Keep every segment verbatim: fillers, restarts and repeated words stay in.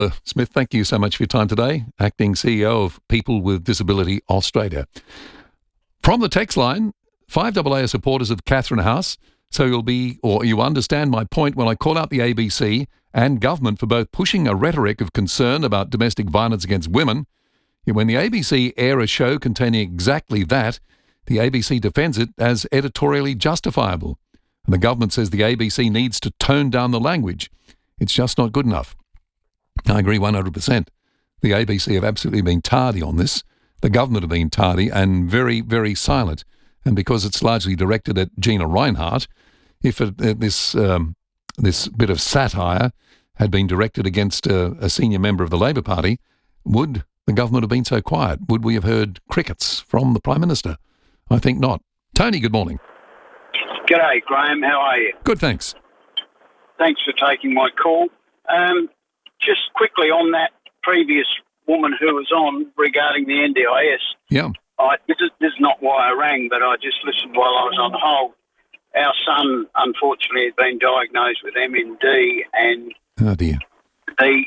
Uh, Smith, thank you so much for your time today. Acting C E O of People with Disability Australia. From the text line, five A A are supporters of Catherine House, so you'll be, or you understand my point when I call out the A B C and government for both pushing a rhetoric of concern about domestic violence against women. Yet when the A B C air a show containing exactly that, the A B C defends it as editorially justifiable. And the government says the A B C needs to tone down the language. It's just not good enough. I agree one hundred percent. The A B C have absolutely been tardy on this. The government have been tardy and very, very silent. And because it's largely directed at Gina Rinehart, if it, uh, this um, this bit of satire had been directed against uh, a senior member of the Labor Party, would the government have been so quiet? Would we have heard crickets from the Prime Minister? I think not. Tony, good morning. G'day, Graham. How are you? Good, thanks. Thanks for taking my call. Um, just quickly on that previous woman who was on regarding the N D I S. Yeah. I, this, is, this is not why I rang, but I just listened while I was on hold. Our son, unfortunately, has been diagnosed with M N D, and oh dear. the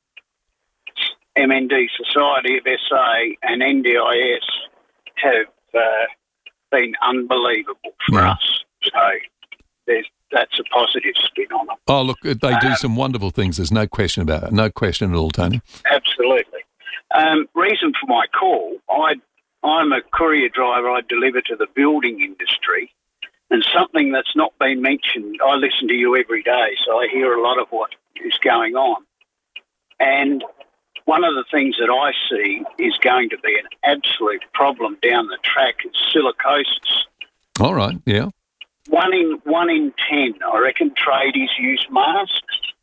M N D Society of S A and N D I S have uh, been unbelievable for Yeah. us. So there's, that's a positive spin on it. Oh, look, they do Um, some wonderful things. There's no question about it. No question at all, Tony. Absolutely. Um, reason for my call, I, I'm a courier driver. I deliver to the building industry. And something that's not been mentioned, I listen to you every day, so I hear a lot of what is going on. And one of the things that I see is going to be an absolute problem down the track is silicosis. All right, yeah. One in one in ten, I reckon, tradies use masks.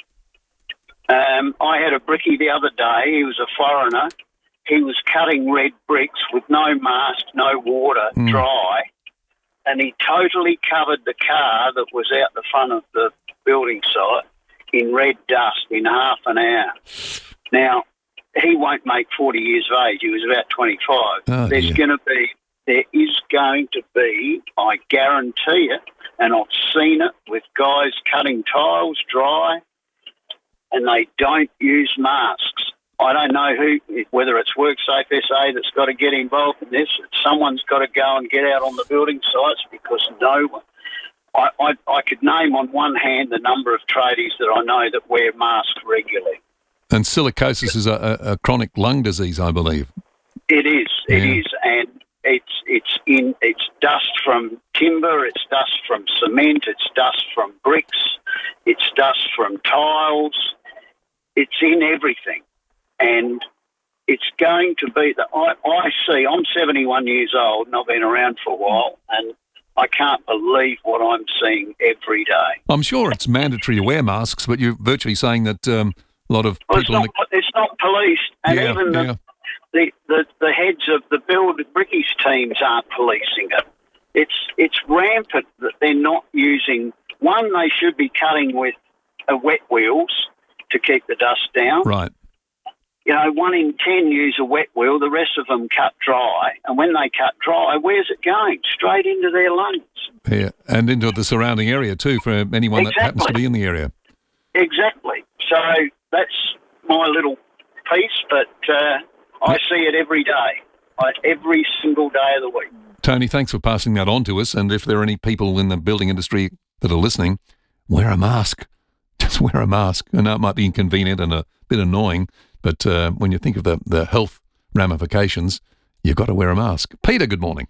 Um, I had a brickie the other day. He was a foreigner. He was cutting red bricks with no mask, no water, Mm. dry, and he totally covered the car that was out the front of the building site in red dust in half an hour. Now, he won't make forty years of age. He was about twenty-five. Oh, There's dear. going to be, there is going to be, I guarantee it, and I've seen it with guys cutting tiles dry, and they don't use masks. I don't know who, whether it's WorkSafe S A that's got to get involved in this. Someone's got to go and get out on the building sites because no one. I, I, I could name on one hand the number of tradies that I know that wear masks regularly. And silicosis is a, a, a chronic lung disease, I believe. It is, it Yeah. is, and it's it's in it's dust from timber, it's dust from cement, it's dust from bricks, it's dust from tiles, it's in everything, and it's going to be that I, I see. I'm seventy-one years old, and I've been around for a while, and I can't believe what I'm seeing every day. I'm sure it's mandatory to wear masks, but you're virtually saying that um, a lot of Well, it's people... not, in it's not policed, and the, yeah, even the, yeah. the, the, the heads of the build brickies teams aren't policing it. It's it's rampant that they're not using. One, they should be cutting with uh, wet wheels to keep the dust down. Right. You know, one in ten use a wet wheel. The rest of them cut dry, and when they cut dry, where's it going? Straight into their lungs. Yeah, and into the surrounding area too for anyone that happens to Exactly. be in the area. Exactly. So that's my little piece, but uh, I see it every day, I, every single day of the week. Tony, thanks for passing that on to us. And if there are any people in the building industry that are listening, wear a mask. Just wear a mask. I know it might be inconvenient and a bit annoying, but uh, when you think of the, the health ramifications, you've got to wear a mask. Peter, good morning.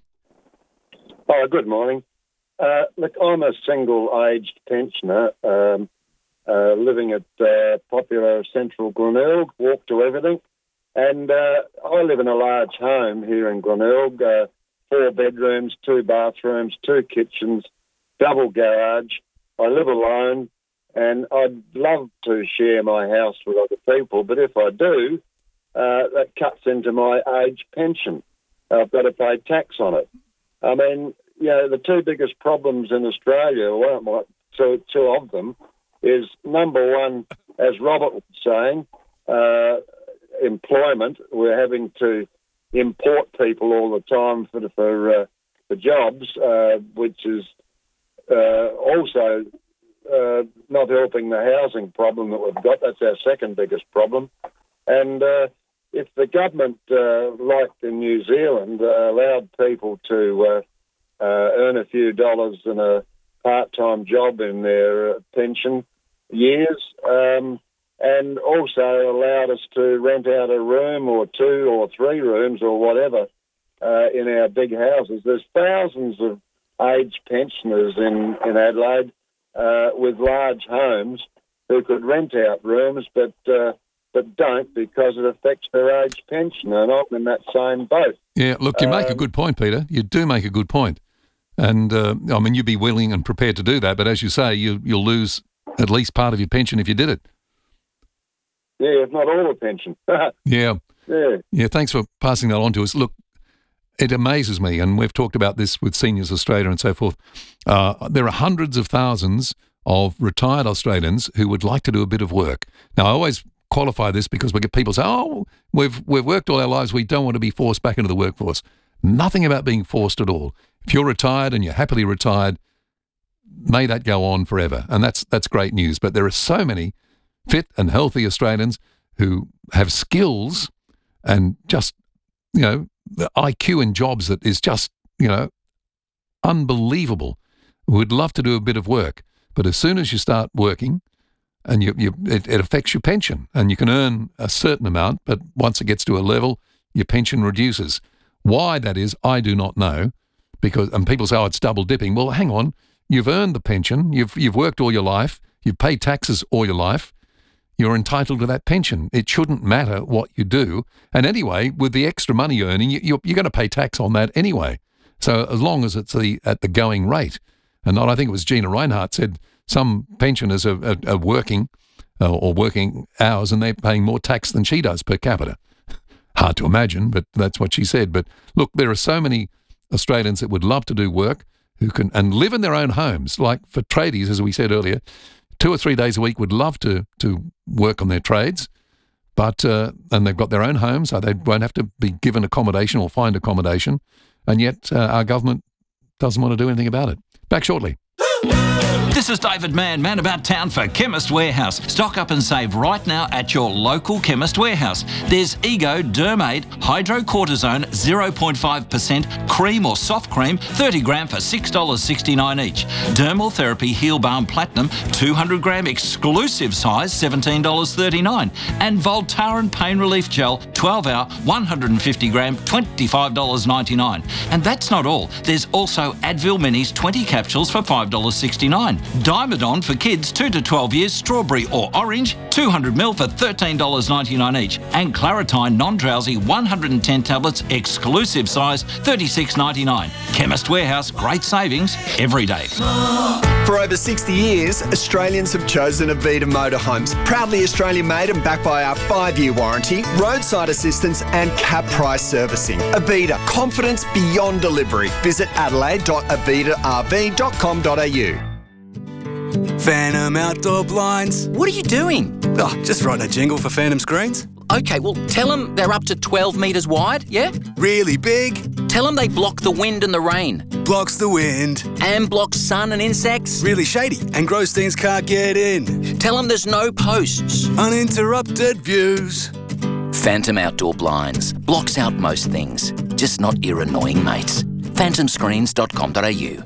Oh, good morning. Uh, look, I'm a single-aged pensioner um, uh, living at uh, popular central Glenelg, walk to everything. And uh, I live in a large home here in Glenelg, uh, four bedrooms, two bathrooms, two kitchens, double garage. I live alone, and I'd love to share my house with other people, but if I do, uh, that cuts into my age pension. I've got to pay tax on it. I mean, you know, the two biggest problems in Australia, well, two, two of them, is number one, as Robert was saying, uh, employment. We're having to import people all the time for for, uh, for jobs, uh, which is uh, also uh, not helping the housing problem that we've got. That's our second biggest problem. And uh, if the government, uh, like in New Zealand, uh, allowed people to uh, uh, earn a few dollars in a part-time job in their uh, pension years, um, and also allowed us to rent out a room or two or three rooms or whatever uh, in our big houses. There's thousands of aged pensioners in, in Adelaide uh, with large homes who could rent out rooms but uh, but don't because it affects their aged pension, and I'm in that same boat. Yeah, look, you make um, a good point, Peter. You do make a good point. And, uh, I mean, you'd be willing and prepared to do that, but as you say, you, you'll lose at least part of your pension if you did it. Yeah, if not all the pension. yeah. Yeah. Yeah, thanks for passing that on to us. Look, it amazes me, and we've talked about this with Seniors Australia and so forth. Uh, there are hundreds of thousands of retired Australians who would like to do a bit of work. Now, I always qualify this because we get people say, oh, we've we've worked all our lives, we don't want to be forced back into the workforce. Nothing about being forced at all. If you're retired and you're happily retired, may that go on forever. And that's that's great news. But there are so many fit and healthy Australians who have skills and just, you know, the I Q in jobs that is just, you know, unbelievable, who would love to do a bit of work. But as soon as you start working, and you, you it, it affects your pension, and you can earn a certain amount, but once it gets to a level, your pension reduces. Why that is, I do not know, because and people say, oh, it's double dipping. Well, hang on, you've earned the pension, you've you've worked all your life, you've paid taxes all your life, you're entitled to that pension. It shouldn't matter what you do. And anyway, with the extra money you're earning, you, you're, you're going to pay tax on that anyway. So as long as it's the at the going rate, and not, I think it was Gina Reinhardt said, some pensioners are, are, are working uh, or working hours and they're paying more tax than she does per capita. Hard to imagine, but that's what she said. But look, there are so many Australians that would love to do work who can and live in their own homes. Like for tradies, as we said earlier, two or three days a week would love to to work on their trades, but uh, and they've got their own homes, so they won't have to be given accommodation or find accommodation. And yet uh, our government doesn't want to do anything about it. Back shortly. This is David Mann, man about town for Chemist Warehouse. Stock up and save right now at your local Chemist Warehouse. There's Ego Dermade Hydrocortisone zero point five percent cream or soft cream, thirty gram for six dollars sixty-nine each. Dermal Therapy Heal Balm Platinum two hundred gram exclusive size, seventeen dollars thirty-nine. And Voltaren Pain Relief Gel twelve hour one hundred fifty gram, twenty-five dollars ninety-nine. And that's not all. There's also Advil Minis twenty capsules for five dollars sixty-nine. Dimedon for kids two to twelve years, strawberry or orange, two hundred mil for thirteen dollars ninety-nine each. And Claritine Non-Drowsy one hundred ten tablets, exclusive size, thirty-six dollars ninety-nine. Chemist Warehouse, great savings every day. For over sixty years, Australians have chosen Avita Motorhomes. Proudly Australian made and backed by our five-year warranty, roadside assistance and cap price servicing. Avita, confidence beyond delivery. Visit adelaide dot avita r v dot com dot a u. Phantom Outdoor Blinds. What are you doing? Oh, just writing a jingle for Phantom Screens. Okay, well, tell them they're up to twelve metres wide, yeah? Really big. Tell them they block the wind and the rain. Blocks the wind. And blocks sun and insects. Really shady, and Grossteins can't get in. Tell them there's no posts. Uninterrupted views. Phantom Outdoor Blinds. Blocks out most things, just not your annoying mates. phantom screens dot com dot a u.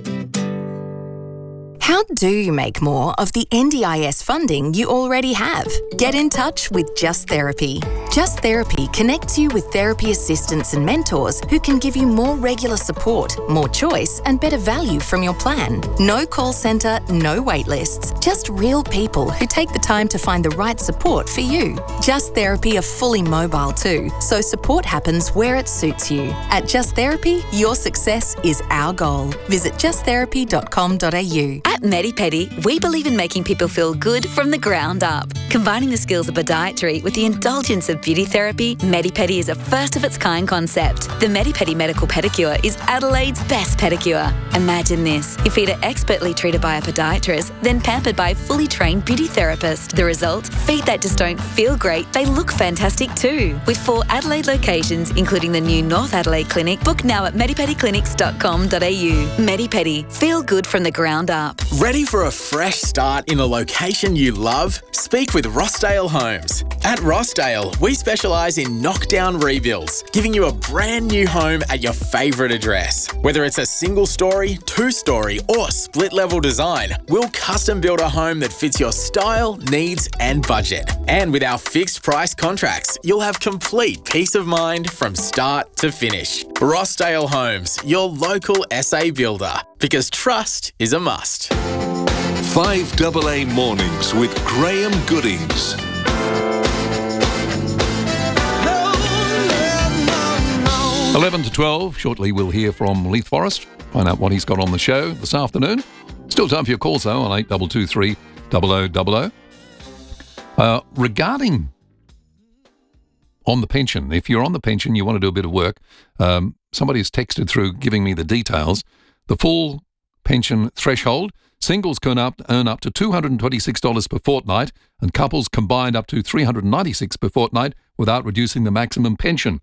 How do you make more of the N D I S funding you already have? Get in touch with Just Therapy. Just Therapy connects you with therapy assistants and mentors who can give you more regular support, more choice, and better value from your plan. No call centre, no wait lists, just real people who take the time to find the right support for you. Just Therapy are fully mobile too, so support happens where it suits you. At Just Therapy, your success is our goal. Visit just therapy dot com dot a u. At MediPedi, we believe in making people feel good from the ground up. Combining the skills of podiatry with the indulgence of beauty therapy, Medipedi is a first-of-its-kind concept. The Medipedi Medical Pedicure is Adelaide's best pedicure. Imagine this. Your feet are expertly treated by a podiatrist, then pampered by a fully trained beauty therapist. The result? Feet that just don't feel great, they look fantastic too. With four Adelaide locations, including the new North Adelaide Clinic, book now at medipedi clinics dot com dot a u. Medipedi. Feel good from the ground up. Ready for a fresh start in a location you love? Speak with Rossdale Homes. At Rossdale, we specialise in knockdown rebuilds, giving you a brand new home at your favourite address. Whether it's a single story, two story or split level design, we'll custom build a home that fits your style, needs and budget. And with our fixed price contracts, you'll have complete peace of mind from start to finish. Rossdale Homes, your local S A builder, because trust is a must. five A A Mornings with Graham Goodings. eleven to twelve. Shortly we'll hear from Leith Forrest, find out what he's got on the show this afternoon. Still time for your calls though on eight two two three, double oh double oh. Uh, regarding on the pension, if you're on the pension, you want to do a bit of work, um, somebody has texted through giving me the details. The full pension threshold, singles can up, earn up to two hundred twenty-six dollars per fortnight and couples combined up to three hundred ninety-six dollars per fortnight without reducing the maximum pension.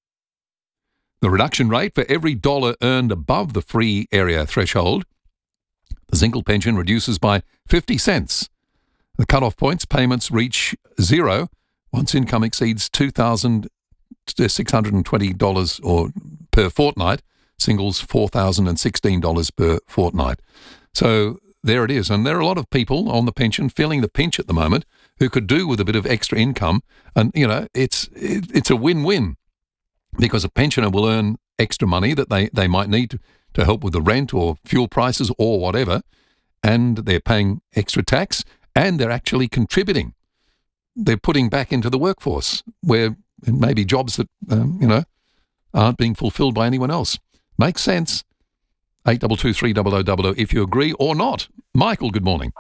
The reduction rate for every dollar earned above the free area threshold, the single pension reduces by fifty cents. The cut-off points payments reach zero once income exceeds two thousand six hundred twenty dollars or per fortnight, singles four thousand sixteen dollars per fortnight. So there it is. And there are a lot of people on the pension feeling the pinch at the moment who could do with a bit of extra income. And, you know, it's it, it's a win-win because a pensioner will earn extra money that they, they might need to, to help with the rent or fuel prices or whatever, and they're paying extra tax and they're actually contributing. They're putting back into the workforce where maybe jobs that, um, you know, aren't being fulfilled by anyone else. Makes sense. eight two two three, double oh double oh if you agree or not. Michael, good morning.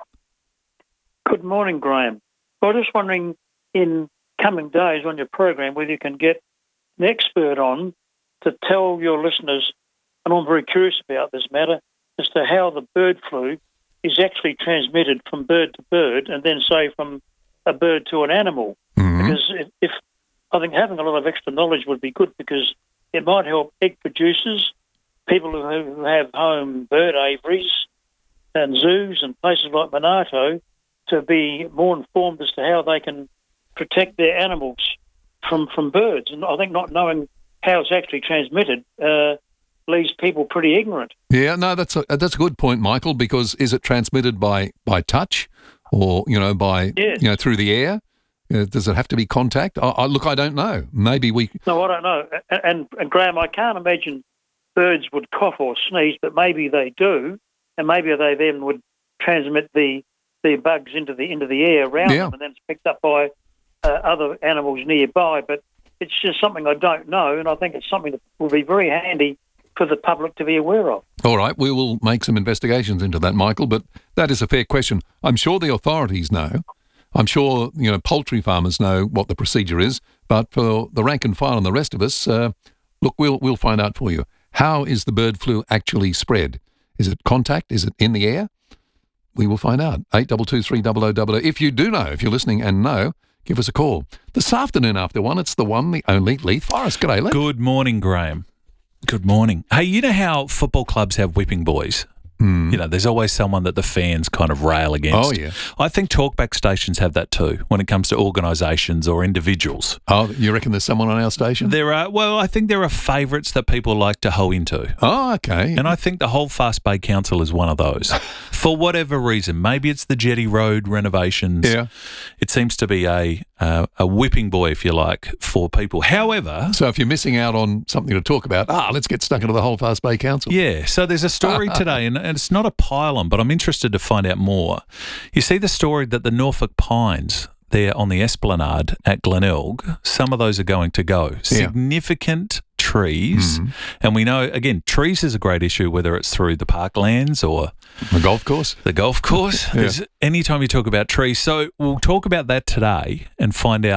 Good morning, Graham. I was just wondering, in coming days on your program, whether you can get an expert on to tell your listeners, and I'm very curious about this matter, as to how the bird flu is actually transmitted from bird to bird and then, say, from a bird to an animal. Mm-hmm. Because if, if I think having a lot of extra knowledge would be good, because it might help egg producers, people who have, who have home bird aviaries and zoos and places like Monarto, to be more informed as to how they can protect their animals from, from birds. And I think not knowing how it's actually transmitted uh, leaves people pretty ignorant. Yeah, no, that's a that's a good point, Michael. Because is it transmitted by, by touch, or you know by yes. you know through the air? Uh, does it have to be contact? I, I, look, I don't know. Maybe we. No, I don't know. And, and, and Graham, I can't imagine birds would cough or sneeze, but maybe they do, and maybe they then would transmit the the bugs into the into the air around yeah. them, and then it's picked up by uh, other animals nearby. But it's just something I don't know, and I think it's something that will be very handy for the public to be aware of. All right, we will make some investigations into that, Michael, but that is a fair question. I'm sure the authorities know. I'm sure, you know, poultry farmers know what the procedure is, but for the rank and file and the rest of us, uh, look, we'll we'll find out for you. How is the bird flu actually spread? Is it contact? Is it in the air? We will find out. eight two two three, double oh double oh. If you do know, if you're listening and know, give us a call. This afternoon after one, it's the one, the only Leith Forrest. G'day, Leith. Good morning, Graham. Good morning. Hey, you know how football clubs have whipping boys? Mm. You know, there's always someone that the fans kind of rail against. Oh, yeah. I think talkback stations have that too when it comes to organisations or individuals. Oh, you reckon there's someone on our station? There are. Well, I think there are favourites that people like to hoe into. Oh, okay. And I think the Holdfast Bay Council is one of those. For whatever reason, maybe it's the Jetty Road renovations. Yeah. It seems to be a uh, a whipping boy, if you like, for people. However... So if you're missing out on something to talk about, ah, let's get stuck into the Holdfast Bay Council. Yeah. So there's a story today, and, and it's not a pile-on, but I'm interested to find out more. You see the story that the Norfolk Pines there on the Esplanade at Glenelg, some of those are going to go. Yeah. Significant trees. Mm-hmm. And we know, again, trees is a great issue, whether it's through the parklands or... The golf course. The golf course. Yeah. There's, anytime you talk about trees. So we'll talk about that today and find out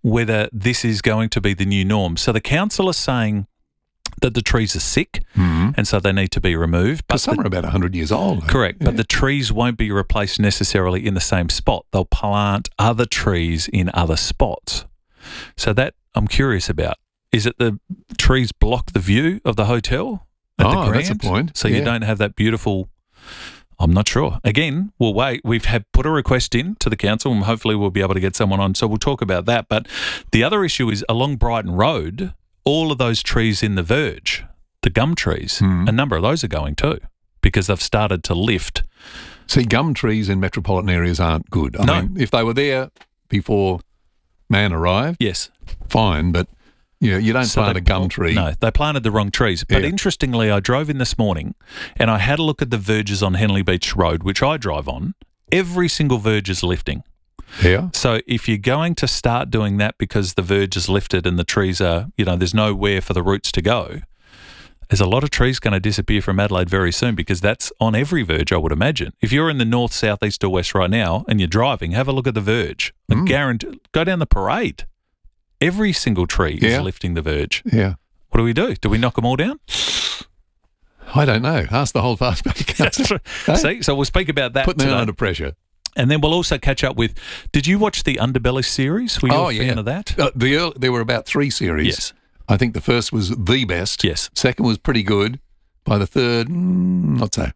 whether this is going to be the new norm. So the council is saying that the trees are sick Mm-hmm. and so they need to be removed. But some the- are about one hundred years old. Correct, Yeah. but the trees won't be replaced necessarily in the same spot. They'll plant other trees in other spots. So that I'm curious about. Is it the trees block the view of the hotel at the Oh, Grand? that's a point. So Yeah. you don't have that beautiful... I'm not sure. Again, we'll wait. We've had put a request in to the council and hopefully we'll be able to get someone on. So we'll talk about that. But the other issue is along Brighton Road, all of those trees in the verge, the gum trees, Hmm. a number of those are going too because they've started to lift. See, gum trees in metropolitan areas aren't good. I No. mean, if they were there before man arrived, Yes. fine, but you know, you don't So plant they- a gum tree. No, they planted the wrong trees. But Yeah. interestingly, I drove in this morning and I had a look at the verges on Henley Beach Road, which I drive on. Every single verge is lifting. Yeah. So if you're going to start doing that because the verge is lifted and the trees are, you know, there's nowhere for the roots to go, there's a lot of trees going to disappear from Adelaide very soon because that's on every verge, I would imagine. If you're in the north, south, east or west right now and you're driving, have a look at the verge. I Mm. guarantee, go down the parade. Every single tree Yeah. is lifting the verge. Yeah. What do we do? Do we knock them all down? I don't know. Ask the whole fastback. That's right. Hey? See, so we'll speak about that Put them today. under pressure. And then we'll also catch up with, did you watch the Underbelly series? Were you Oh, a fan yeah. of that? Uh, the earl- there were about three series. Yes. I think the first was the best. Yes. Second was pretty good. By the third, mm, not so.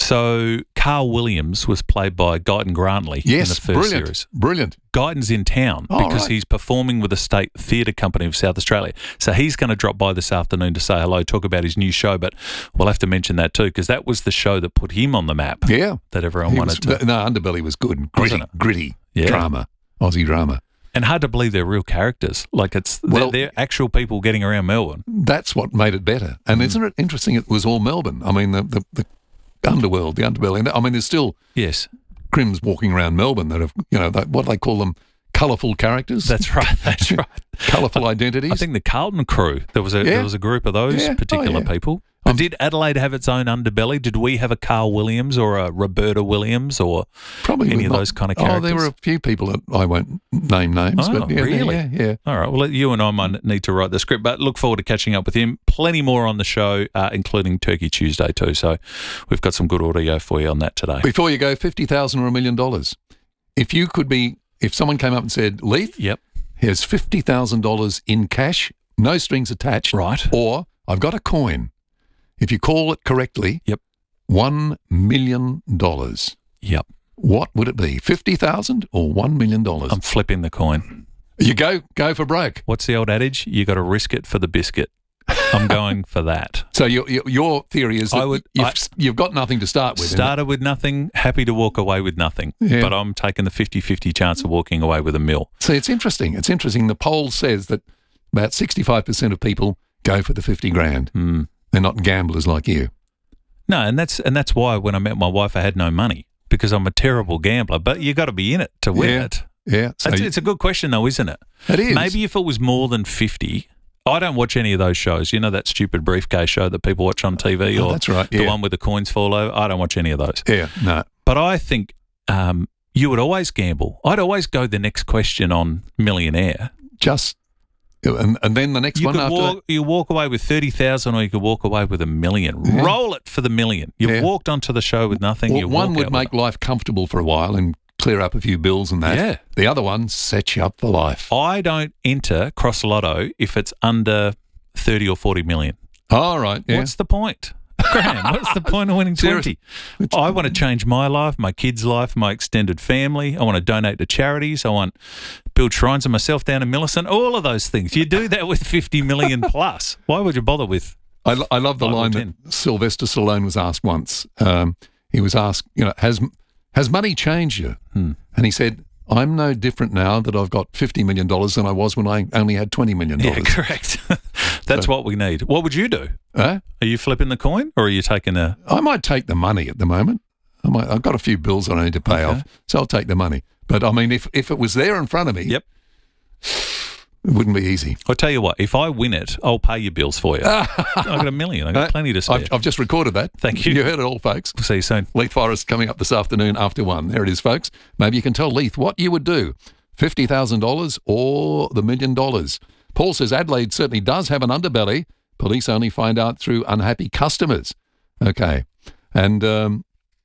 So Carl Williams was played by Guyton Grantley Yes, in the first brilliant. series. Brilliant. Guyton's in town Oh, because right. he's performing with the State Theatre Company of South Australia. So he's going to drop by this afternoon to say hello, talk about his new show. But we'll have to mention that too because that was the show that put him on the map. Yeah. That everyone He wanted was- to. No, Underbelly was good. Gritty, Wasn't it? gritty Yeah. drama, Aussie drama. And hard to believe they're real characters. Like it's Well- they're, they're actual people getting around Melbourne. That's what made it better. And isn't it interesting? It was all Melbourne. I mean, the, the, the underworld, the underbelly. I mean, there's still Yes. crims walking around Melbourne that have, you know, that, what do they call them? Colourful characters. That's right. That's right. Colourful identities. I think the Carlton crew. There was a Yeah. there was a group of those Yeah. Oh, particular yeah. people. But did Adelaide have its own underbelly? Did we have a Carl Williams or a Roberta Williams or Probably any of not- those kind of Oh, characters? there were a few people that I won't name names, Oh, but yeah, really? yeah, yeah. All right. Well, you and I might need to write the script, but look forward to catching up with him. Plenty more on the show, uh, including Turkey Tuesday too. So we've got some good audio for you on that today. Before you go, fifty thousand or a million dollars. If you could be, if someone came up and said, Leith, Yep. here's fifty thousand dollars in cash, no strings attached. Right. Or I've got a coin. If you call it correctly, Yep. one million dollars. Yep. What would it be? fifty thousand or one million dollars? I'm flipping the coin. You go, go for broke. What's the old adage? You got to risk it for the biscuit. I'm going for that. So your your, your theory is that I would- you've, I- you've got nothing to start with. isn't it? Started with nothing, happy to walk away with nothing. Yeah. But I'm taking the fifty-fifty chance of walking away with a mil. See, it's interesting. It's interesting. The poll says that about sixty-five percent of people go for the fifty grand. Mm. They're not gamblers like you. No, and that's and that's why when I met my wife, I had no money because I'm a terrible gambler. But you got to be in it to win Yeah. it. Yeah. So It's, you- it's a good question, though, isn't it? It is. Maybe if it was more than fifty. I don't watch any of those shows. You know that stupid briefcase show that people watch on T V, Oh, or that's right, the yeah. one where the coins fall over. I don't watch any of those. yeah, no. But I think um, you would always gamble. I'd always go the next question on Millionaire. Just and, and then the next You one could after walk, you walk away with thirty thousand, or you could walk away with a million. Yeah. Roll it for the million. You've Yeah. walked onto the show with nothing. that, you well, one walk would out make with life comfortable for a while and clear up a few bills and that. Yeah. The other one sets you up for life. it. I don't enter Cross Lotto if it's under thirty or forty million. All right. Yeah. What's the point? Graham, what's the point of winning twenty? I want to change my life, my kids' life, my extended family. I want to donate to charities. I want to build shrines of myself down in Millicent. All of those things. You do that with fifty million plus. Why would you bother with? I, lo- I love the Five or line ten. that Sylvester Stallone was asked once. Um, he was asked, you know, has has money changed you? Hmm. And he said, I'm no different now that I've got fifty million dollars than I was when I only had twenty million dollars. Yeah, correct. That's So- what we need. What would you do? Huh? Are you flipping the coin, or are you taking a? I might take the money at the moment. I might, I've got a few bills that I need to pay Okay. off, so I'll take the money. But I mean, if, if it was there in front of me, Yep. it wouldn't be easy. I'll tell you what. If I win it, I'll pay your bills for you. I've got a million. I've got plenty to spare. I've, I've just recorded that. Thank you. You heard it all, folks. See you soon. Leith Forest coming up this afternoon after one. There it is, folks. Maybe you can tell Leith what you would do. fifty thousand dollars or the million dollars. Paul says Adelaide certainly does have an underbelly. Police only find out through unhappy customers. Okay. And um,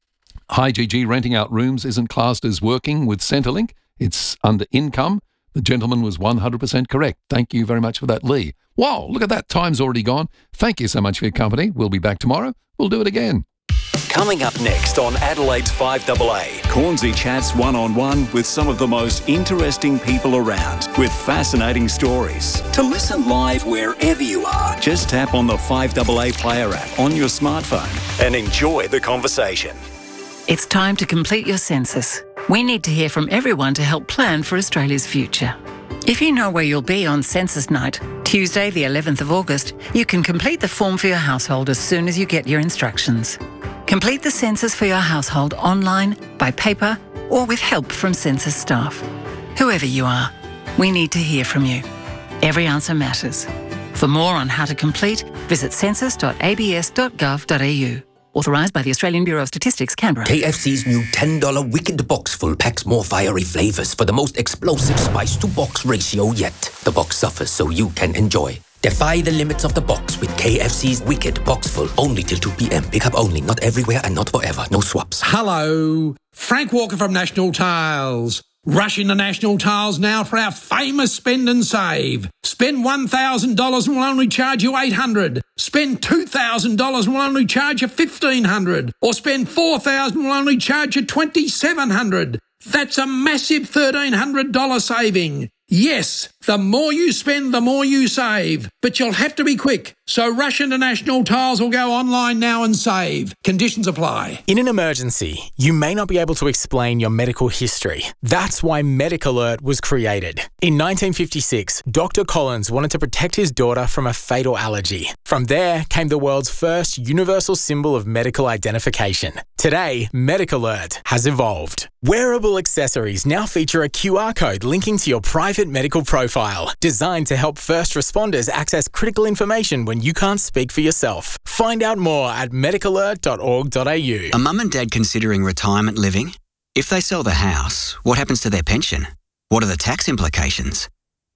Hi G G, renting out rooms isn't classed as working with Centrelink. It's under income. The gentleman was one hundred percent correct. Thank you very much for that, Lee. Wow, look at that. Time's already gone. Thank you so much for your company. We'll be back tomorrow. We'll do it again. Coming up next on Adelaide's five A A, Cornsey chats one-on-one with some of the most interesting people around with fascinating stories. To listen live wherever you are, just tap on the five A A player app on your smartphone and enjoy the conversation. It's time to complete your census. We need to hear from everyone to help plan for Australia's future. If you know where you'll be on census night, Tuesday the eleventh of August, you can complete the form for your household as soon as you get your instructions. Complete the census for your household online, by paper, or with help from census staff. Whoever you are, we need to hear from you. Every answer matters. For more on how to complete, visit census dot a b s dot gov dot a u. Authorised by the Australian Bureau of Statistics, Canberra. K F C's new ten dollar Wicked Box Full packs more fiery flavours for the most explosive spice-to-box ratio yet. The box suffers so you can enjoy. Defy the limits of the box with K F C's Wicked Box Full. Only till two p.m. Pick up only. Not everywhere and not forever. No swaps. Hello. Frank Walker from National Tiles. Rush into National Tiles now for our famous spend and save. Spend one thousand dollars and we'll only charge you eight hundred dollars. Spend two thousand dollars and we'll only charge you fifteen hundred dollars. Or spend four thousand dollars and we'll only charge you twenty-seven hundred dollars. That's a massive thirteen hundred dollars saving. Yes, the more you spend, the more you save. But you'll have to be quick. So rush into National Tiles or go online now and save. Conditions apply. In an emergency, you may not be able to explain your medical history. That's why Medic Alert was created. In nineteen fifty-six, Doctor Collins wanted to protect his daughter from a fatal allergy. From there came the world's first universal symbol of medical identification. Today, Medic Alert has evolved. Wearable accessories now feature a Q R code linking to your private medical profile, designed to help first responders access critical information when you can't speak for yourself. Find out more at medic alert dot org dot a u. Are mum and dad considering retirement living? If they sell the house, what happens to their pension? What are the tax implications?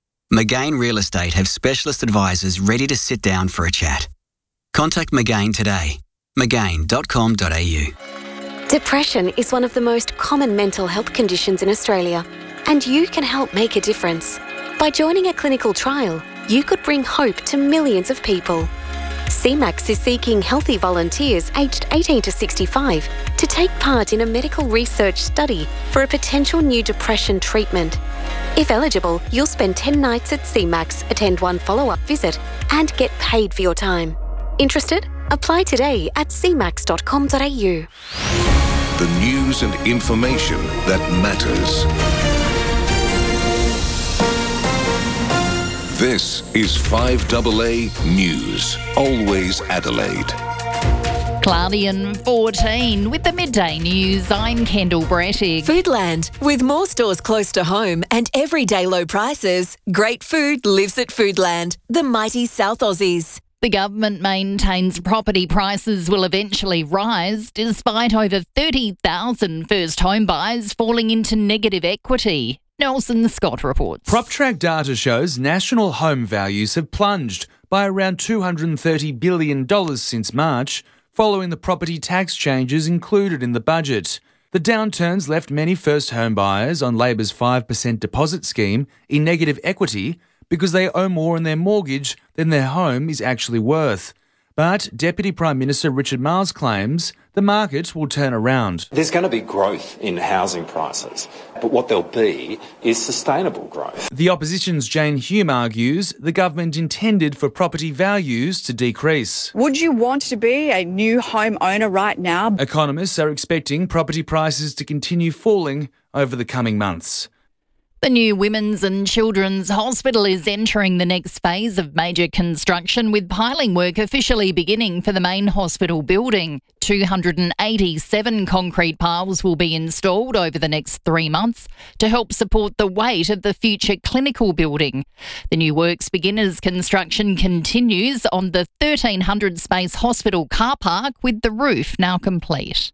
McGain Real Estate have specialist advisors ready to sit down for a chat. Contact McGain today. McGain dot com dot a u. Depression is one of the most common mental health conditions in Australia, and you can help make a difference. By joining a clinical trial, you could bring hope to millions of people. C MAX is seeking healthy volunteers aged eighteen to sixty-five to take part in a medical research study for a potential new depression treatment. If eligible, you'll spend ten nights at C MAX, attend one follow-up visit, and get paid for your time. Interested? Apply today at c max dot com dot a u. The news and information that matters. This is five A A News. Always Adelaide. Cloudy and fourteen. With the midday news, I'm Kendall Brettig. Foodland. With more stores close to home and everyday low prices, great food lives at Foodland, the mighty South Aussies. The government maintains property prices will eventually rise despite over thirty thousand first home buyers falling into negative equity. Nelson Scott reports. PropTrack data shows national home values have plunged by around two hundred thirty billion dollars since March, following the property tax changes included in the budget. The downturns left many first home buyers on Labor's five percent deposit scheme in negative equity because they owe more on their mortgage than their home is actually worth. But Deputy Prime Minister Richard Marles claims the market will turn around. There's going to be growth in housing prices, but what there'll be is sustainable growth. The opposition's Jane Hume argues the government intended for property values to decrease. Would you want to be a new home owner right now? Economists are expecting property prices to continue falling over the coming months. The new Women's and Children's Hospital is entering the next phase of major construction, with piling work officially beginning for the main hospital building. two hundred eighty-seven concrete piles will be installed over the next three months to help support the weight of the future clinical building. The new works begin as construction continues on the thirteen hundred space hospital car park, with the roof now complete.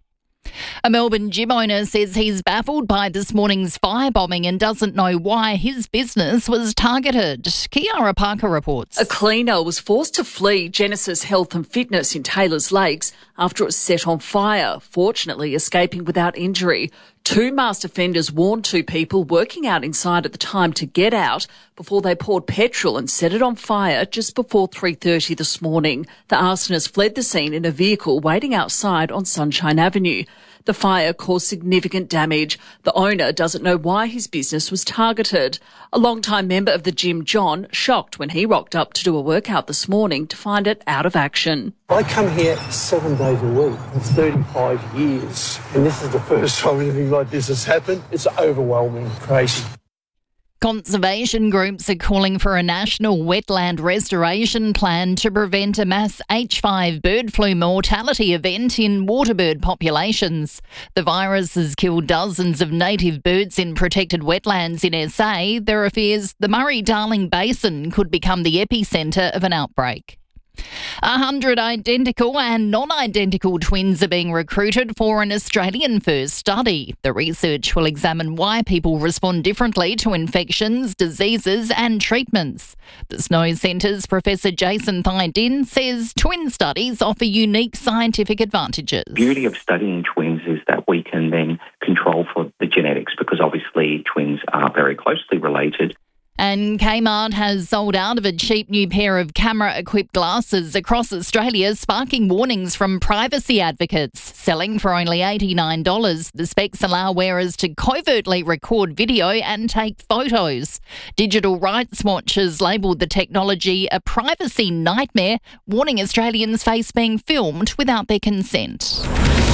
A Melbourne gym owner says he's baffled by this morning's firebombing and doesn't know why his business was targeted. Kiara Parker reports. A cleaner was forced to flee Genesis Health and Fitness in Taylors Lakes after it was set on fire, fortunately escaping without injury. Two masked offenders warned two people working out inside at the time to get out before they poured petrol and set it on fire just before three thirty this morning. The arsonist fled the scene in a vehicle waiting outside on Sunshine Avenue. The fire caused significant damage. The owner doesn't know why his business was targeted. A long-time member of the gym, John, shocked when he rocked up to do a workout this morning to find it out of action. I come here seven days a week for thirty-five years, and this is the first time anything like this has happened. It's overwhelming, crazy. Conservation groups are calling for a national wetland restoration plan to prevent a mass H five bird flu mortality event in waterbird populations. The virus has killed dozens of native birds in protected wetlands in S A. There are fears the Murray-Darling Basin could become the epicentre of an outbreak. A hundred identical and non-identical twins are being recruited for an Australian-first study. The research will examine why people respond differently to infections, diseases and treatments. The Snow Centre's Professor Jason Thydin says twin studies offer unique scientific advantages. The beauty of studying twins is that we can then control for the genetics because obviously twins are very closely related. And Kmart has sold out of a cheap new pair of camera-equipped glasses across Australia, sparking warnings from privacy advocates. Selling for only eighty-nine dollars, the specs allow wearers to covertly record video and take photos. Digital Rights Watch has labelled the technology a privacy nightmare, warning Australians face being filmed without their consent.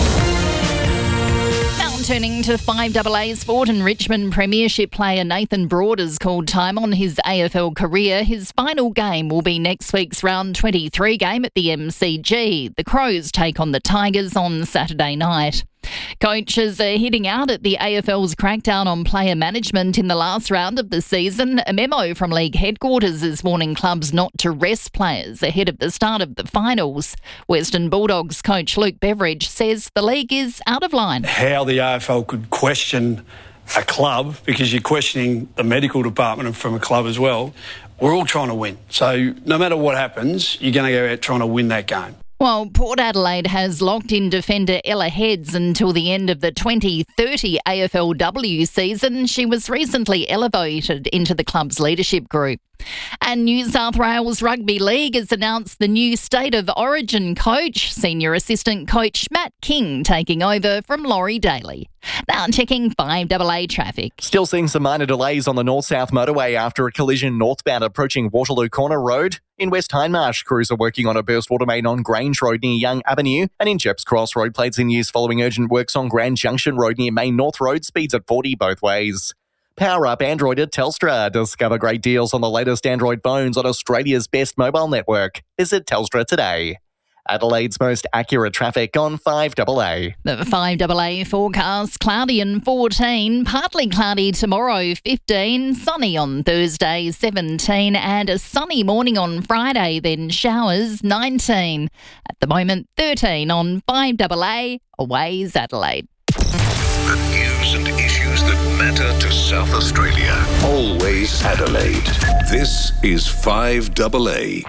Turning to five A A sport, and Richmond Premiership player Nathan Broad has called time on his A F L career. His final game will be next week's round twenty-three game at the M C G. The Crows take on the Tigers on Saturday night. Coaches are hitting out at the A F L's crackdown on player management in the last round of the season. A memo from league headquarters is warning clubs not to rest players ahead of the start of the finals. Western Bulldogs coach Luke Beveridge says the league is out of line. How the A F L could question a club, because you're questioning the medical department from a club as well. We're all trying to win. So no matter what happens, you're going to go out trying to win that game. Well, Port Adelaide has locked in defender Ella Heads until the end of the twenty thirty A F L W season. She was recently elevated into the club's leadership group. And New South Wales Rugby League has announced the new State of Origin coach, Senior Assistant Coach Matt King, taking over from Laurie Daly. Now checking five A A traffic. Still seeing some minor delays on the north-south motorway after a collision northbound approaching Waterloo Corner Road. In West Hindmarsh, crews are working on a burst water main on Grange Road near Young Avenue. And in Jeps Cross, road plates in use following urgent works on Grand Junction Road near Main North Road, speeds at forty both ways. Power up Android at Telstra. Discover great deals on the latest Android phones on Australia's best mobile network. Visit Telstra today. Adelaide's most accurate traffic on five A A. The five A A forecast, cloudy and fourteen, partly cloudy tomorrow fifteen, sunny on Thursday seventeen, and a sunny morning on Friday, then showers nineteen. At the moment thirteen on five A A, Aways Adelaide. The news and issues that matter to South Australia. Always Adelaide. This is five A A.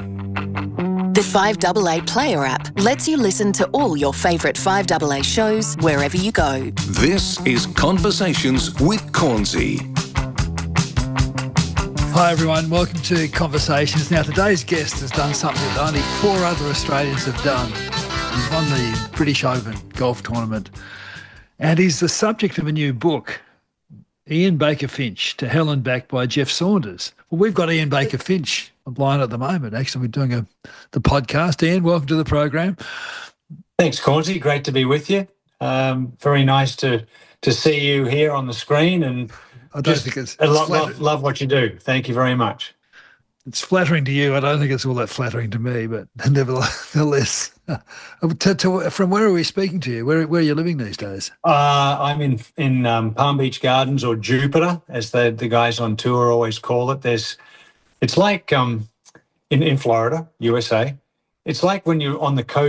The five A A Player app lets you listen to all your favourite five A A shows wherever you go. This is Conversations with Cornsey. Hi everyone, welcome to Conversations. Now today's guest has done something that only four other Australians have done. He's won the British Open golf tournament, and he's the subject of a new book, Ian Baker Finch, To Hell and Back by Jeff Saunders. Well, we've got Ian Baker Finch online at the moment. Actually, we're doing a, the podcast. Ian, welcome to the program. Thanks, Cornsey. Great to be with you. Um, very nice to to see you here on the screen, and I don't think it's, I it's love, love, love what you do. Thank you very much. It's flattering to you. I don't think it's all that flattering to me, but nevertheless, uh, to, to, from where are we speaking to you? Where, where are you living these days? Uh, I'm in in um, Palm Beach Gardens, or Jupiter, as the the guys on tour always call it. There's, it's like um, in in Florida, U S A. It's like when you're on the coast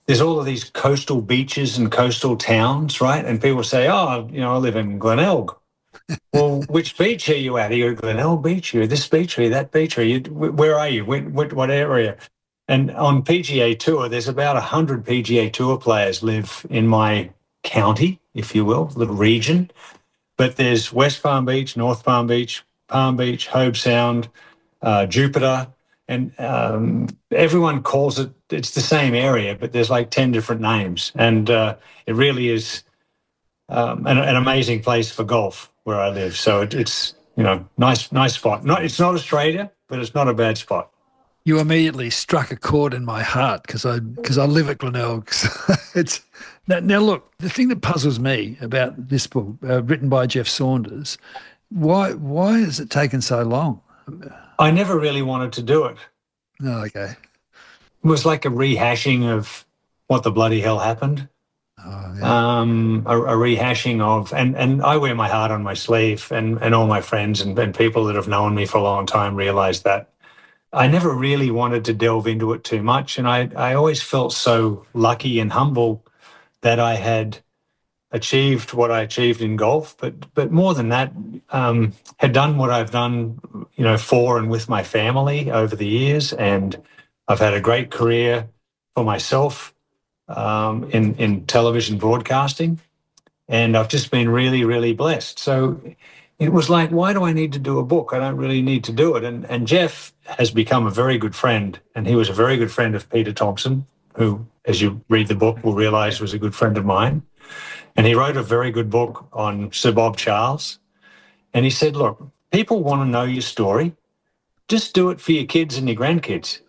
there's all of these coastal beaches and coastal towns, right? And people say, oh, you know, I live in Glenelg. Well, which beach are you at? Are you at Glenelg Beach? Are you at this beach? Are you at that beach? Are you, where are you? What, what area? And on P G A Tour, there's about one hundred P G A Tour players live in my county, if you will, little region. But there's West Palm Beach, North Palm Beach, Palm Beach, Hobe Sound, uh, Jupiter, and um, everyone calls it, it's the same area, but there's like ten different names. And uh, it really is um, an, an amazing place for golf where I live. So it, it's, you know, nice, nice spot. Not, it's not Australia, but it's not a bad spot. You immediately struck a chord in my heart because I because I live at Glenelg. it's now, now look, the thing that puzzles me about this book, uh, written by Jeff Saunders, why why has it taken so long? I never really wanted to do it. Oh, okay. It was like a rehashing of what the bloody hell happened. Oh, yeah. Um, a, a rehashing of, and, and I wear my heart on my sleeve, and, and all my friends and, and people that have known me for a long time realize that. I never really wanted to delve into it too much, and I, I always felt so lucky and humble that I had achieved what I achieved in golf, but but more than that, um, had done what I've done, you know, for and with my family over the years, and I've had a great career for myself um, in in television broadcasting, and I've just been really, really blessed. So it was like, why do I need to do a book? I don't really need to do it. And and Jeff has become a very good friend, and he was a very good friend of Peter Thompson, who, as you read the book, will realise was a good friend of mine. And he wrote a very good book on Sir Bob Charles. And he said, look, people want to know your story. Just do it for your kids and your grandkids.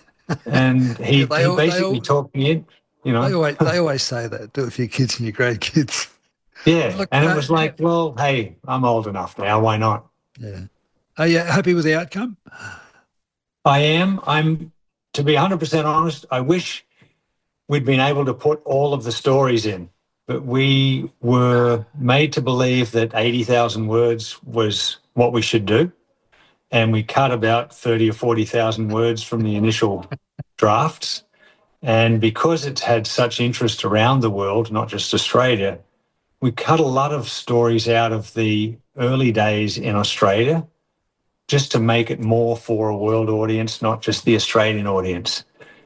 And he, Yeah, they he all- they basically all- talked me in, you know. They always, they always say that, do it for your kids and your grandkids. Yeah, Look, and uh, it was like, well, hey, I'm old enough now. Why not? Yeah. Are you happy with the outcome? I am. I'm, to be one hundred percent honest, I wish we'd been able to put all of the stories in, but we were made to believe that eighty thousand words was what we should do. And we cut about thirty or forty thousand words from the initial drafts. And because it's had such interest around the world, not just Australia, we cut a lot of stories out of the early days in Australia just to make it more for a world audience, not just the Australian audience.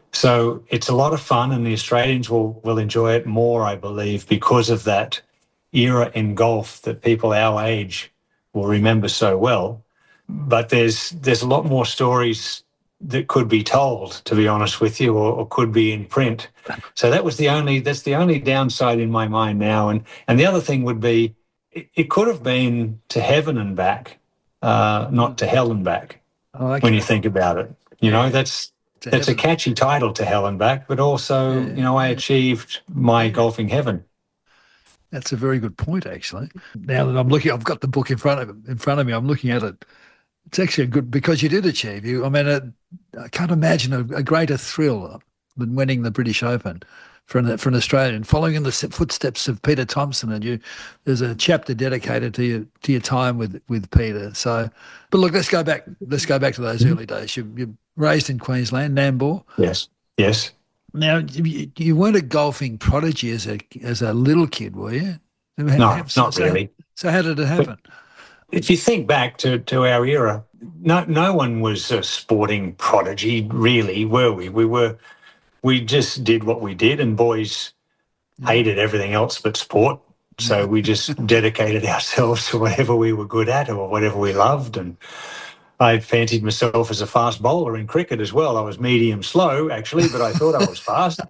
So it's a lot of fun, and the Australians will, will enjoy it more, I believe, because of that era in golf that people our age will remember so well. But there's there's a lot more stories that could be told, to be honest with you, or, or could be in print. So that was the only that's the only downside in my mind now. And and the other thing would be it, it could have been To Heaven and Back, uh, not To Hell and Back. I like when it. you think about it, you know that's To that's Heaven. a catchy title, To Hell and Back, but also Yeah. you know I achieved my golfing heaven. That's a very good point, actually. Now that I'm looking, I've got the book in front of in front of me. I'm looking at it. It's actually a good because you did achieve. You, I mean, a, I can't imagine a, a greater thrill than winning the British Open for an, for an Australian, following in the s- footsteps of Peter Thompson. And you, there's a chapter dedicated to your to your time with with Peter. So, but look, let's go back. Let's go back to those early days. You, you're raised in Queensland, Nambour. Yes, yes. Now, you, you weren't a golfing prodigy as a as a little kid, were you? No, not so, really. So how did it happen? If you think back to, to our era, no no one was a sporting prodigy, really, were we? We were, we just did what we did, and boys hated everything else but sport. So we just dedicated ourselves to whatever we were good at or whatever we loved. And I fancied myself as a fast bowler in cricket as well. I was medium slow, actually, but I thought I was fast.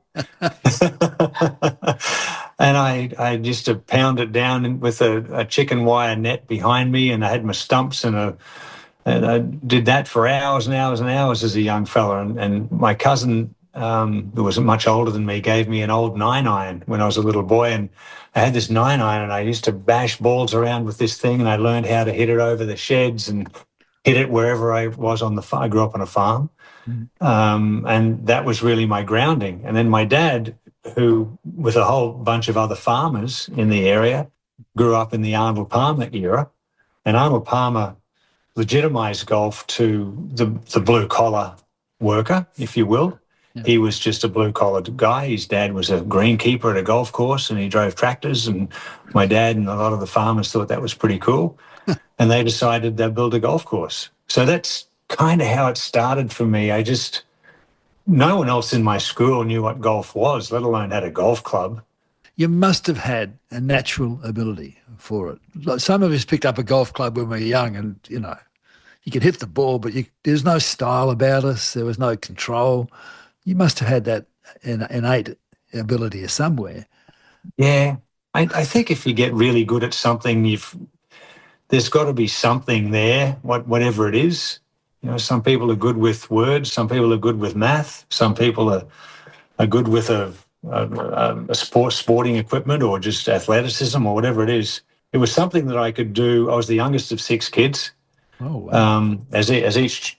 And I, I used to pound it down with a, a chicken wire net behind me, and I had my stumps, and, a, and I did that for hours and hours and hours as a young fella. And, and my cousin, um, who was much older than me, gave me an old nine iron when I was a little boy, and I had this nine iron, and I used to bash balls around with this thing, and I learned how to hit it over the sheds and hit it wherever I was on the farm. I grew up on a farm, um, and that was really my grounding. And then my dad, who, with a whole bunch of other farmers in the area, grew up in the Arnold Palmer era, and Arnold Palmer legitimised golf to the, the blue-collar worker, if you will. Yeah. He was just a blue-collared guy. His dad was a greenkeeper at a golf course, and he drove tractors, and my dad and a lot of the farmers thought that was pretty cool, and they decided they'd build a golf course. So that's kind of how it started for me. I just... No one else in my school knew what golf was, let alone had a golf club. You must have had a natural ability for it. Like some of us picked up a golf club when we were young and, you know, you could hit the ball, but you, there's no style about us. There was no control. You must have had that innate ability somewhere. Yeah. I, I think if you get really good at something, you've there's got to be something there, what, whatever it is. You know, some people are good with words, some people are good with math, some people are, are good with a, a, a sport, sporting equipment or just athleticism or whatever it is. It was something that I could do. I was the youngest of six kids. Oh, wow. Um, as, as each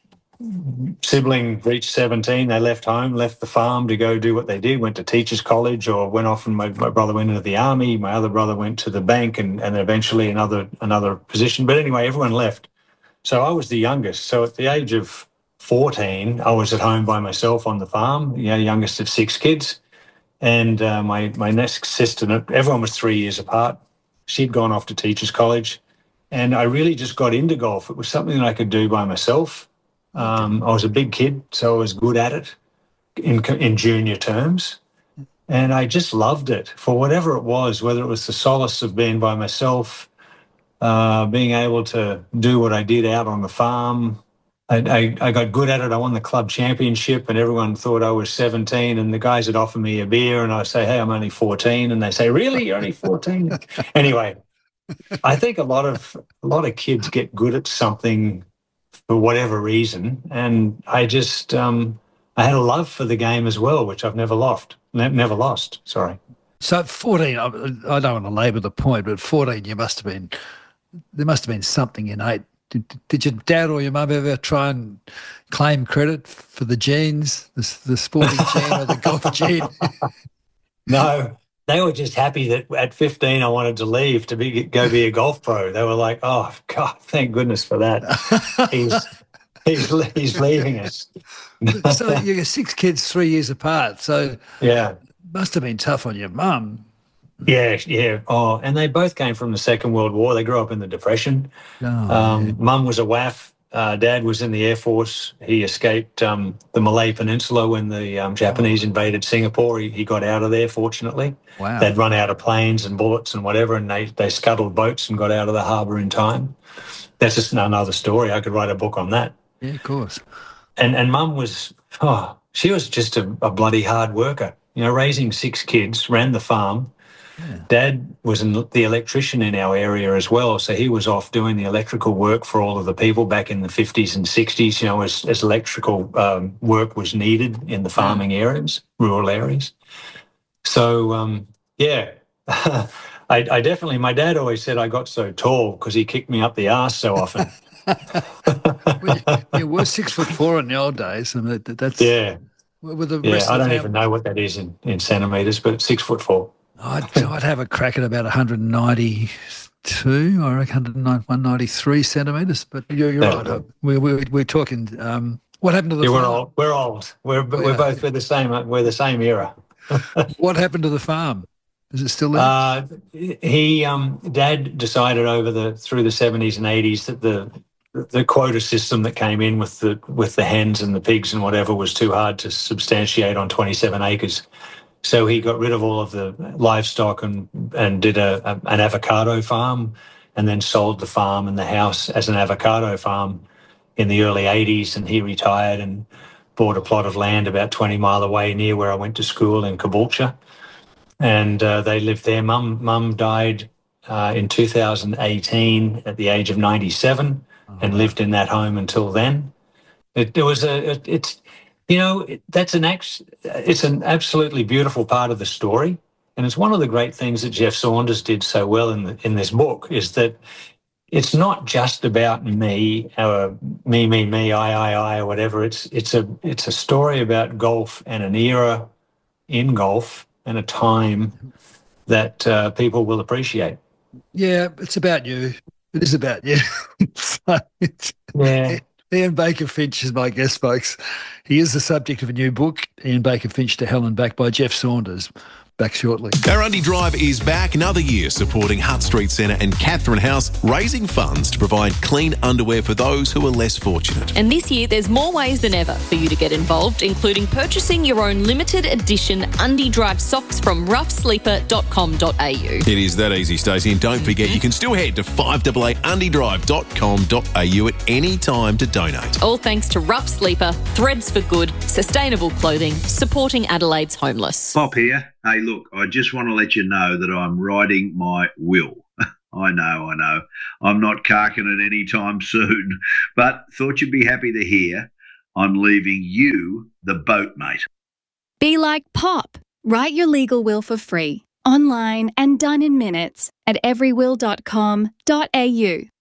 sibling reached seventeen, they left home, left the farm to go do what they did, went to teachers' college or went off, and my, my brother went into the army, my other brother went to the bank and, and eventually another another position. But anyway, everyone left. So I was the youngest. So at the age of fourteen, I was at home by myself on the farm, you know, youngest of six kids. And uh, my, my next sister, everyone was three years apart. She'd gone off to teachers' college. And I really just got into golf. It was something that I could do by myself. Um, I was a big kid, so I was good at it in, in junior terms. And I just loved it for whatever it was, whether it was the solace of being by myself, Uh, being able to do what I did out on the farm. I, I, I got good at it. I won the club championship and everyone thought I was seventeen, and the guys would offer me a beer and I say, hey, I'm only fourteen. And they say, really? You're only fourteen? Anyway, I think a lot of a lot of kids get good at something for whatever reason. And I just, um, I had a love for the game as well, which I've never lost, never lost, sorry. So at fourteen, I, I don't want to labour the point, but at fourteen you must have been, there must have been something innate. Did, did your dad or your mum ever try and claim credit for the genes, the, the sporting gene or the golf gene? No, they were just happy that at fifteen I wanted to leave to be go be a golf pro. They were like, oh, God, thank goodness for that. He's, he's, he's leaving us. So you're six kids, three years apart. So yeah, must have been tough on your mum. Yeah, yeah. Oh, and they both came from the Second World War. They grew up in the Depression. Oh, um, yeah. Mum was a W A F. Uh, Dad was in the Air Force. He escaped um, the Malay Peninsula when the um, Japanese invaded Singapore. He, he got out of there, fortunately. Wow. They'd run out of planes and bullets and whatever, and they, they scuttled boats and got out of the harbour in time. That's just another story. I could write a book on that. Yeah, of course. And and Mum was, oh, she was just a, a bloody hard worker. You know, raising six kids, ran the farm. Yeah. Dad was an, the electrician in our area as well, so he was off doing the electrical work for all of the people back in the fifties and sixties, you know, as, as electrical um, work was needed in the farming areas, rural areas. So, um, yeah, I, I definitely, my dad always said I got so tall because he kicked me up the arse so often. Well, you, you were six foot four in the old days, and that, that's yeah. With the yeah, rest I of the don't family. even know what that is in, in centimetres, but six foot four. I'd, I'd have a crack at about one ninety-two, I reckon, one ninety-three centimetres. But you're, you're No, right. no. We're, we're, we're talking. Um, what happened to the Yeah, we're farm? old. We're old. We're we're Yeah. both we're the same. We're the same era. What happened to the farm? Is it still there? Uh, he, um, Dad decided over the through the seventies and eighties that the the quota system that came in with the with the hens and the pigs and whatever was too hard to substantiate on twenty-seven acres. So he got rid of all of the livestock and and did a, a an avocado farm, and then sold the farm and the house as an avocado farm in the early eighties. And he retired and bought a plot of land about twenty mile away near where I went to school in Caboolture. And uh, they lived there. Mum, Mum died uh, in two thousand eighteen at the age of ninety-seven, oh, and lived in that home until then. It, it was a, it, it's, you know, it, that's an ex, it's an absolutely beautiful part of the story, and it's one of the great things that Jeff Saunders did so well in the, in this book is that it's not just about me, or me, me, me, I, I, I, or whatever. It's it's a it's a story about golf and an era in golf and a time that uh, people will appreciate. Yeah, it's about you. It is about you. So it's, Yeah. Ian Baker Finch is my guest, folks. He is the subject of a new book, Ian Baker Finch to Hell and Back, by Jeff Saunders. Back shortly. Our Undy Drive is back another year supporting Hutt Street Centre and Catherine House, raising funds to provide clean underwear for those who are less fortunate. And this year, there's more ways than ever for you to get involved, including purchasing your own limited edition Undy Drive socks from rough sleeper dot com dot a u. It is that easy, Stacey, and don't forget you can still head to five A A undy drive dot com dot a u at any time to donate. All thanks to Rough Sleeper, Threads for Good, sustainable clothing, supporting Adelaide's homeless. Bob here. Hey, look, I just want to let you know that I'm writing my will. I know, I know. I'm not carking it anytime soon, but thought you'd be happy to hear I'm leaving you the boat, mate. Be like Pop. Write your legal will for free, online and done in minutes at every will dot com dot a u.